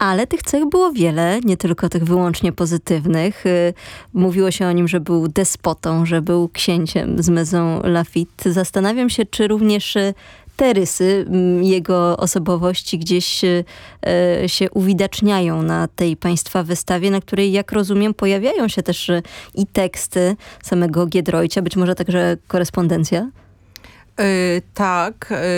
Ale tych cech było wiele, nie tylko tych wyłącznie pozytywnych. Mówiło się o nim, że był despotą, że był księciem z Maison Lafitte. Zastanawiam się, czy również te rysy jego osobowości gdzieś się uwidaczniają na tej państwa wystawie, na której, jak rozumiem, pojawiają się też i teksty samego Giedroycia, być może także korespondencja? Tak.